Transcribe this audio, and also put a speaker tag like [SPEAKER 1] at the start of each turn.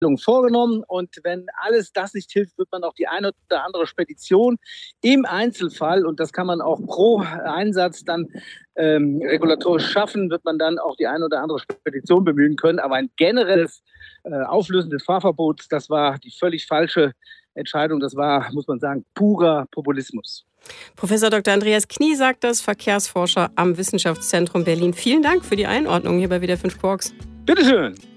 [SPEAKER 1] vorgenommen. Und wenn alles das nicht hilft, wird man auch die eine oder andere Spedition im Einzelfall, und das kann man auch pro Einsatz dann regulatorisch schaffen, wird man dann auch die eine oder andere Spedition bemühen können. Aber ein generelles Auflösen des Fahrverbots, das war die völlig falsche Entscheidung. Das war, muss man sagen, purer Populismus.
[SPEAKER 2] Professor Dr. Andreas Knie sagt das, Verkehrsforscher am Wissenschaftszentrum Berlin. Vielen Dank für die Einordnung hier bei WDR 5 Quarks.
[SPEAKER 1] Bitteschön.